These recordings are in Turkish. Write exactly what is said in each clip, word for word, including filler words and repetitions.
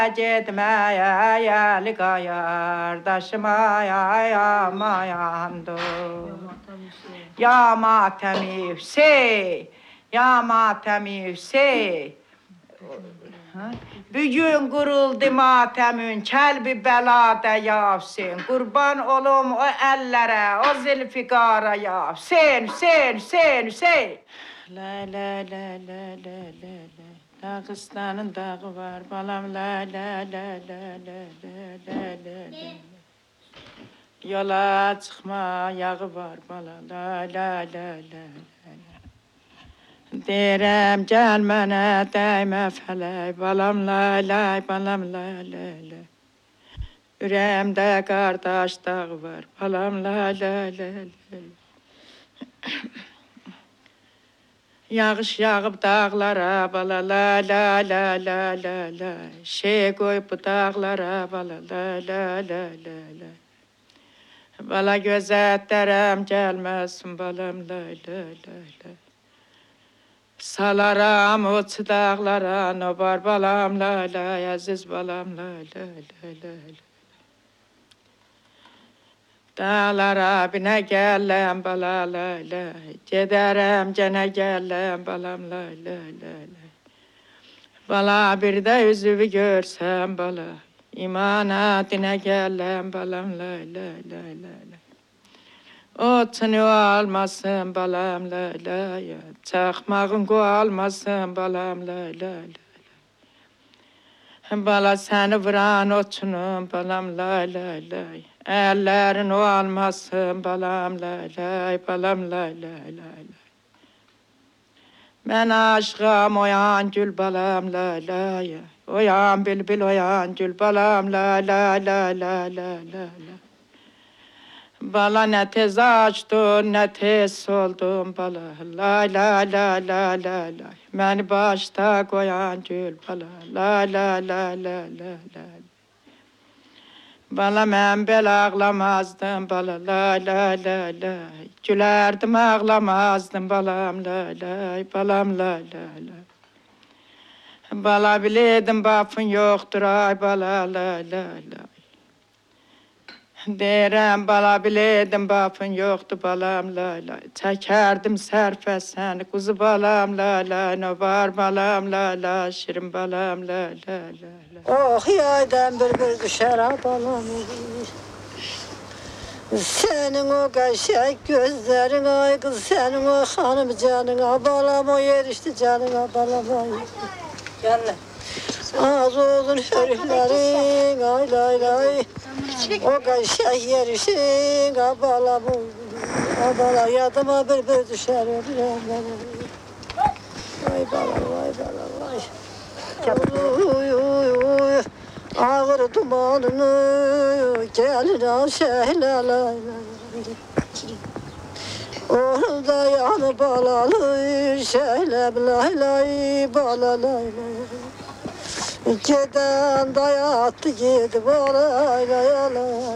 Gitme ya ya kardeşime ya ya mayandı. Ya matemi Hüseyin, ya matemi Hüseyin. Bugün kuruldu matemin, kelbi belada ya Hüseyin. Kurban olum o ellere, o zülfikara ya Hüseyin, Hüseyin, Hüseyin, Hüseyin. La la la la la la la. Dağıstanın dağı var balam, la la la la la la la la la. Yola çıkma yağı var bala, la la la la la. Derem gelmene değme felek, balam lay lay, balam lay lay lay. Üremde kardeş dağ var, balam lay lay lay lay. Yağış yağıp dağlara, bala lay lay lay lay lay lay. Şey koyup bu dağlara, bala lay lay lay lay lay. Bala gözetlerem gelmesin, balam lay lay lay lay. Salaram o dağlara, no var balam lay lay, aziz balam lay lay lay lay. Dağlara bine gellem bala lay lay, giderem gene gellem balam lay lay lay lay. Bala bir de yüzümü görsem bala, imana dine gellem balam lay lay lay lay lay. Otunu almasın balam lay lay, çakmağın koyalmasın balam lay lay lay. Bala seni vuran otunu balam lay lay lay. Ellerin o almasın balam lay lay, balam lay lay lay lay. Ben aşkım oyan gül balam lay lay, oyan bülbül oyan gül balam lay lay lay lay lay lay. Bala ne tez açtın, ne tez soldun bala, lay lay lay lay lay lay. Beni başta koyan gül bala, lay lay lay lay lay lay. Bala mən bel ağlamazdım bala, lay lay lay lay. Gülerdim ağlamazdım balam, lay lay, balam lay lay lay. Bala biledim bafın yoktur ay bala, lay lay lay. Derem bala biledim bafın yoktu balam lay lay. Çekerdim serfe seni kuzu balam lay lay. Ne var balam lay lay, şirin balam lay lay lay. Oh yaydan bir bir düşer balam. Senin o kaşak gözlerin ay kız, senin o hanım canına balam, o yerişti canına balam ay. Gel. Az olsun hörüklerin ay lay lay. O kaşak yerişin ay balam. Abala yadıma bir bir düşer ay balam ay balam ay. Uy uy uy. Ağır dumanını gelin al şehlalay. Orada yanı balalı şehlem lay lay balalay. Giden dayattı gidi balay lay lay.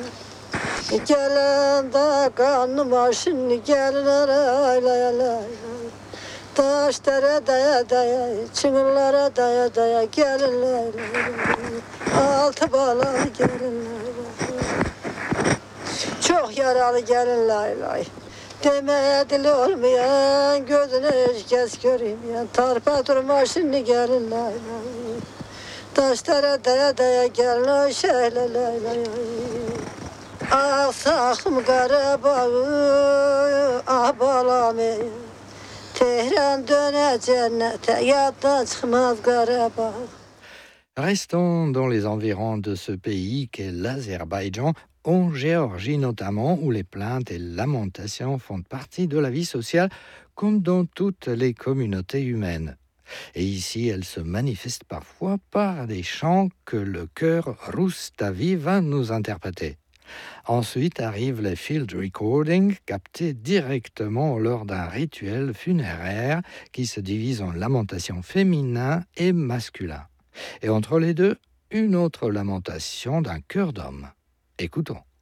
Gelen de kanım aşın gelin lay lay lay. Taşlara daya daya, çınırlara daya daya gelin lay lay. Altı balalı gelin lay lay. Çok yaralı gelin lay lay. Demeye dili olmayan, gözünü hiç kez görmeyen. Tarpa durma şimdi gelin lay lay. Taşlara daya daya gelin lay şehle lay lay. Ah saklım Karabağı, ah balamı. Tehran döner cennete, yaddan çıkmaz Karabağ. Restons dans les environs de ce pays qu'est l'Azerbaïdjan, en Géorgie notamment, où les plaintes et lamentations font partie de la vie sociale, comme dans toutes les communautés humaines. Et ici, elles se manifestent parfois par des chants que le chœur Roustavi va nous interpréter. Ensuite arrivent les field recordings captés directement lors d'un rituel funéraire qui se divise en lamentation féminin et masculin. Et entre les deux, une autre lamentation d'un chœur d'homme. Écoutons.